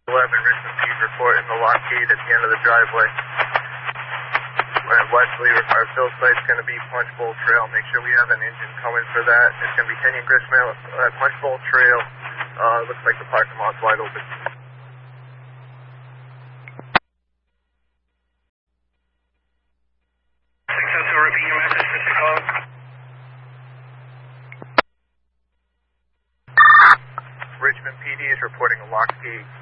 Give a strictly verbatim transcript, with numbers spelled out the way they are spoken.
eleven, Richmond P reporting the lock gate at the end of the driveway. We're at Wesley, our fill site's going to be Punch Bowl Trail. Make sure we have an engine coming for that. It's going to be Kenyon Gristmill at Punch Bowl Trail. Uh, looks like the parking lot's wide open. six oh two, repeat your message, Mister Cole. Richmond P D is reporting a locked gate